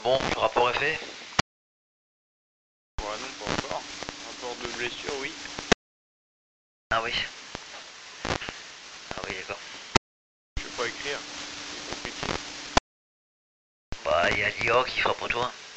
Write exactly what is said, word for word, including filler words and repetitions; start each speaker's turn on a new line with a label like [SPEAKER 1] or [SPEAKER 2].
[SPEAKER 1] Bon, le rapport est fait.
[SPEAKER 2] Ouais, non, pas encore. Rapport de blessure, oui.
[SPEAKER 1] Ah oui. Ah oui, d'accord.
[SPEAKER 2] Je sais pas écrire. C'est compliqué.
[SPEAKER 1] Bah, il y a Lior qui fera pour toi.